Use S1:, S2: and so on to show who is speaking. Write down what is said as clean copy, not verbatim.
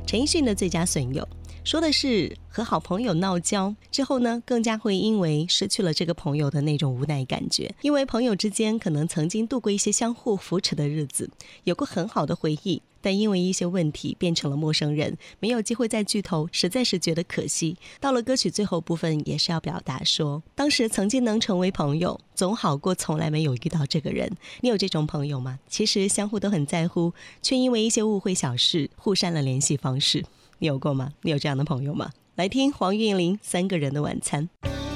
S1: 陈奕迅的最佳损友说的是和好朋友闹交之后呢，更加会因为失去了这个朋友的那种无奈感觉，因为朋友之间可能曾经度过一些相互扶持的日子，有过很好的回忆，但因为一些问题变成了陌生人，没有机会再聚头，实在是觉得可惜。到了歌曲最后部分也是要表达说，当时曾经能成为朋友总好过从来没有遇到这个人。你有这种朋友吗？其实相互都很在乎，却因为一些误会小事互删了联系方式，你有过吗？你有这样的朋友吗？来听黄韵玲《3个人的晚餐》。